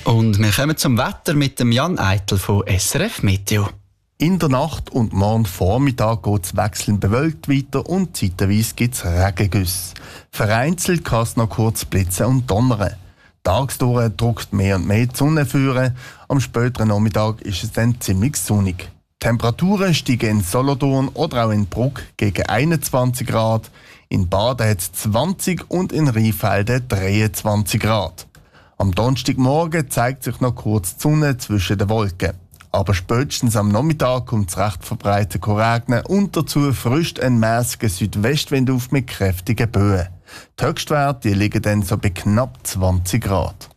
Und wir kommen zum Wetter mit dem Jan Eitel von SRF Meteo. In der Nacht und morgen Vormittag geht es wechselnd bewölkt weiter und zeitweise gibt es Regengüsse. Vereinzelt kann es noch kurz blitzen und donnern. Tagsdurch drückt mehr und mehr die Sonne führen. Am späteren Nachmittag ist es dann ziemlich sonnig. Die Temperaturen steigen in Solothurn oder auch in Bruck gegen 21 Grad. In Baden hat es 20 und in Rheinfelden 23 Grad. Am Donnerstagmorgen zeigt sich noch kurz die Sonne zwischen den Wolken. Aber spätestens am Nachmittag kommt es recht verbreitet regnen und dazu frischt ein mäßiger Südwestwind auf mit kräftigen Böen. Die Höchstwerte liegen dann so bei knapp 20 Grad.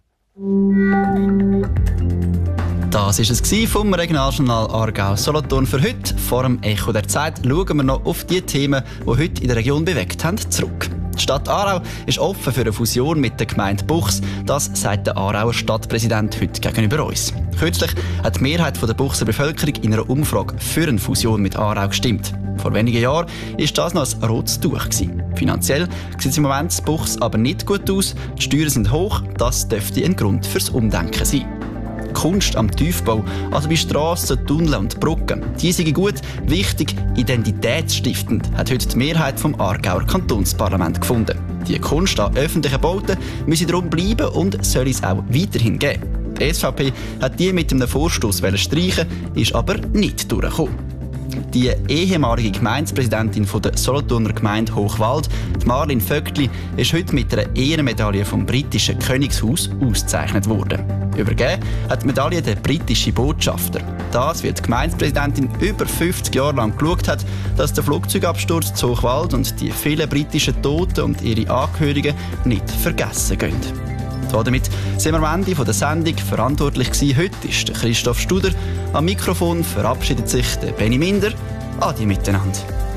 Das war es vom Regionaljournal Aargau-Solothurn für heute. Vor dem Echo der Zeit schauen wir noch auf die Themen, die heute in der Region bewegt haben, zurück. Die Stadt Aarau ist offen für eine Fusion mit der Gemeinde Buchs. Das sagt der Aarauer Stadtpräsident heute gegenüber uns. Kürzlich hat die Mehrheit der Buchser Bevölkerung in einer Umfrage für eine Fusion mit Aarau gestimmt. Vor wenigen Jahren war das noch ein rotes Tuch. Finanziell sieht es im Moment in Buchs aber nicht gut aus. Die Steuern sind hoch. Das dürfte ein Grund fürs Umdenken sein. Kunst am Tiefbau, also bei Strassen, Tunneln und Brücken. Die sind gut, wichtig, identitätsstiftend, hat heute die Mehrheit vom Aargauer Kantonsparlament gefunden. Die Kunst an öffentlichen Bauten müsse darum bleiben und soll es auch weiterhin geben. Die SVP hat die mit einem Vorstoss streichen, ist aber nicht durchgekommen. Die ehemalige Gemeindepräsidentin der Solothurner Gemeinde Hochwald, Marlin Vöckli, ist heute mit einer Ehrenmedaille vom britischen Königshaus ausgezeichnet worden. Übergeben hat die Medaille der britische Botschafter. Das, weil die Gemeindepräsidentin über 50 Jahre lang geschaut hat, dass der Flugzeugabsturz zu Hochwald und die vielen britischen Toten und ihre Angehörigen nicht vergessen gehen. Damit sind wir am Ende der Sendung. Verantwortlich gewesen heute ist der Christoph Studer. Am Mikrofon verabschiedet sich der Benny Minder. Adi miteinander.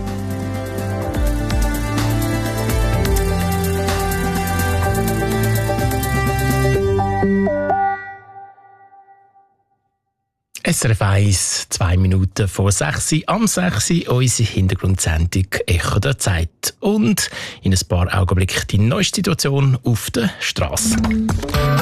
SRF 1, 2 Minuten vor 6 Uhr, am 6 Uhr, unsere Hintergrundsendung «Echo der Zeit». Und in ein paar Augenblicken die neueste Situation auf der Straße.